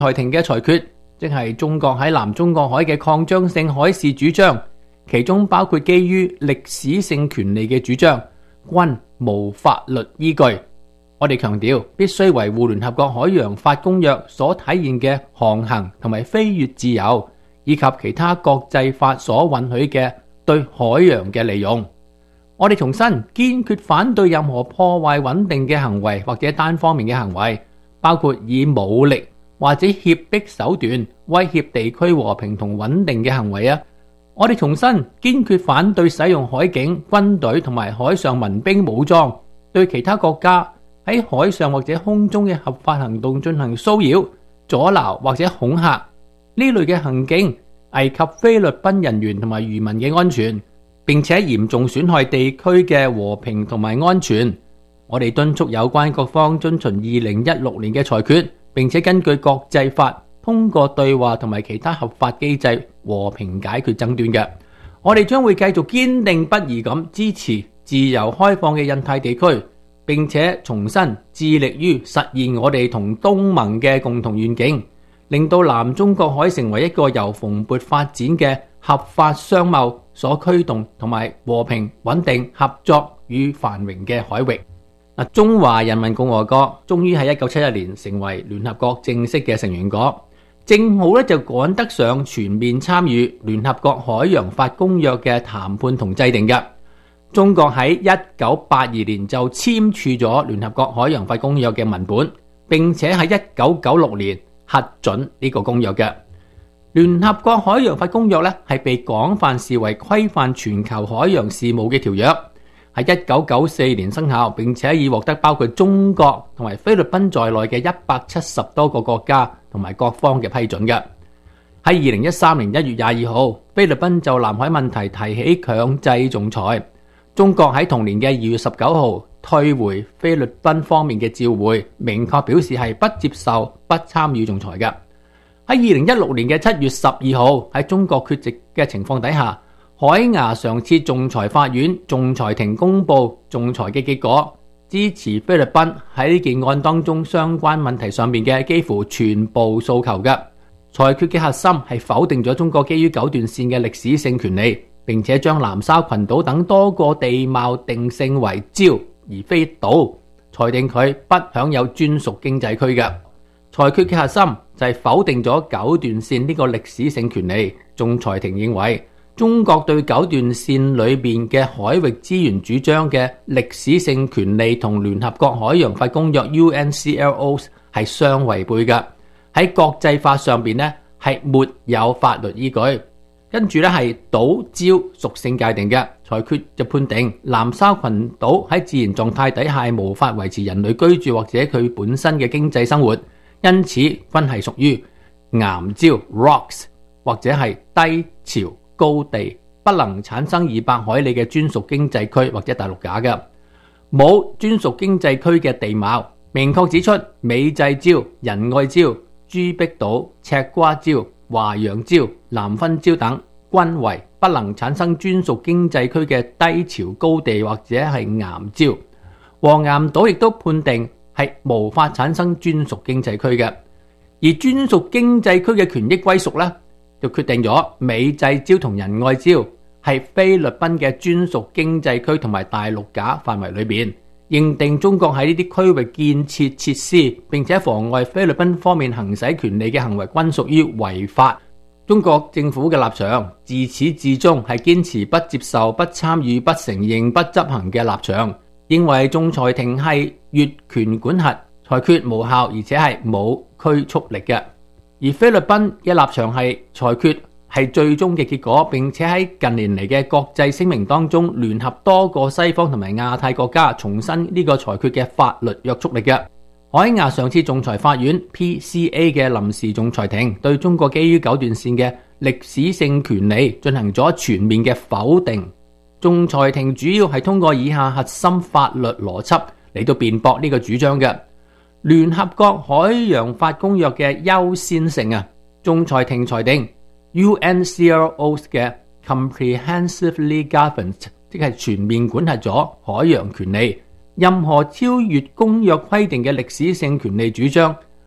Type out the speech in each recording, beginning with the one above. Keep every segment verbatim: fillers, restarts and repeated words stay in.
裁庭嘅裁決，即係中國喺南中國海嘅擴張性海事主張，其中包括基於歷史性權利嘅主張，均無法律依據。我哋強調必須維護聯合國海洋法公約所體現嘅航行同埋飛越自由，以及其他國際法所允許嘅對海洋嘅利用。我哋重申堅決反對任何破壞穩定嘅行為或者單方面嘅行為，包括以武力或者脅迫手段威脅地區和平同穩定嘅行為啊！我哋重申堅決反對使用海警、軍隊同埋海上民兵武裝對其他國家喺海上或者空中嘅合法行動進行騷擾、阻撓或者恐嚇。呢類嘅行徑危及菲律賓人員同埋漁民嘅安全，並且嚴重損害地區嘅和平同埋安全。我哋敦促有關各方遵循二零一六年嘅裁決，並且根據國際法通過對話同埋其他合法機制和平解決爭端嘅。我哋將會繼續堅定不移咁支持自由開放嘅印太地區，並且重新致力於實現我哋同東盟嘅共同願景，令到南中國海成為一個由蓬勃發展嘅合法商貿所驅動同埋和平穩定合作與繁榮嘅海域。中華人民共和國終於喺一九七一年成為聯合國正式嘅成員國，正好咧就趕得上全面參與聯合國海洋法公約嘅談判同制定嘅。中國喺一九八二年就簽署咗聯合國海洋法公約嘅文本，並且喺一九九六年核准呢個公約嘅。聯合國海洋法公約咧係被廣泛視為規範全球海洋事務嘅條約，喺一九九四年生效，並且已獲得包括中國同埋菲律賓在內嘅一百七十多個國家同埋各方嘅批准嘅。喺二零一三年一月廿二號，菲律賓就南海問題提起強制仲裁。中國喺同年嘅二月十九號退回菲律賓方面嘅召會，明確表示係不接受、不參與仲裁嘅。喺二零一六年嘅七月十二號，喺中國缺席嘅情況底下，海牙常設仲裁法院仲裁庭公布仲裁嘅結果，支持菲律賓喺呢件案當中相關問題上面嘅幾乎全部訴求嘅。裁決嘅核心係否定咗中國基於九段線嘅歷史性權利，並且將南沙群島等多個地貌定性為礁而非島，裁定佢不享有專屬經濟區嘅。裁決嘅核心就係否定咗九段線呢個歷史性權利。仲裁庭認為中國對九段線裏面嘅海域資源主張嘅歷史性權利同聯合國海洋法公約 U N C L O 係相違背嘅，喺國際法上邊咧係沒有法律依據。跟住咧係島礁屬性界定嘅裁決就判定南沙群島喺自然狀態底下係無法維持人類居住或者佢本身嘅經濟生活，因此均係屬於岩礁 rocks 或者係低潮高地，不能產生二百海里嘅專屬經濟區或者大陸架嘅。冇專屬經濟區嘅地貌，明確指出美濟礁、仁愛礁、朱碧島、赤瓜礁、華陽礁、南分礁等均為不能產生專屬經濟區嘅低潮高地或者係岩礁。黃岩島亦都判定係無法產生專屬經濟區嘅，而專屬經濟區嘅權益歸屬呢，就決定咗美濟礁同仁愛礁係菲律賓嘅專屬經濟區同埋大陸架範圍裏邊，認定中國喺呢啲區域建設設施並且妨礙菲律賓方面行使權利嘅行為均屬於違法。中國政府嘅立場自始至終係堅持不接受、不參與、不承認、不執行嘅立場，認為仲裁庭係越權管轄，裁決無效而且係冇拘束力嘅。而菲律賓嘅立場係裁決係最終嘅結果，並且喺近年嚟嘅國際聲明當中聯合多個西方同埋亞太國家重申呢個裁決嘅法律約束力嘅。海牙上次仲裁法院 P C A 嘅臨時仲裁庭對中國基於九段線嘅歷史性權利進行咗全面嘅否定。仲裁庭主要係通過以下核心法律邏輯嚟到辯駁呢個主張嘅。聯合國海洋法公約嘅優先性啊，仲裁庭裁定 U N C L O 嘅 comprehensively governed， 即係全面管轄咗海洋權利。任何超越公約規定嘅歷史性權利主張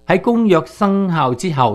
喺公約生效之後，